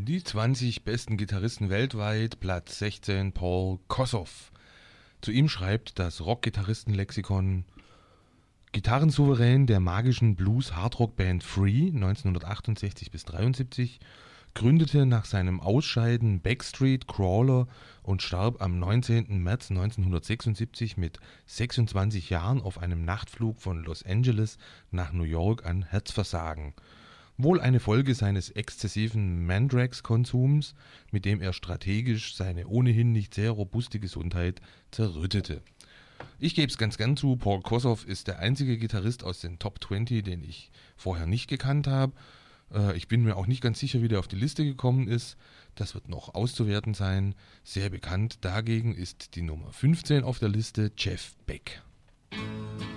Die 20 besten Gitarristen weltweit, Platz 16, Paul Kossoff. Zu ihm schreibt das Rockgitarristenlexikon: Gitarrensouverän der magischen Blues-Hardrock-Band Free 1968 bis 73, gründete nach seinem Ausscheiden Backstreet Crawler und starb am 19. März 1976 mit 26 Jahren auf einem Nachtflug von Los Angeles nach New York an Herzversagen. Wohl eine Folge seines exzessiven Mandrax-Konsums, mit dem er strategisch seine ohnehin nicht sehr robuste Gesundheit zerrüttete. Ich gebe es ganz gern zu, Paul Kossoff ist der einzige Gitarrist aus den Top 20, den ich vorher nicht gekannt habe. Ich bin mir auch nicht ganz sicher, wie der auf die Liste gekommen ist. Das wird noch auszuwerten sein. Sehr bekannt dagegen ist die Nummer 15 auf der Liste, Jeff Beck.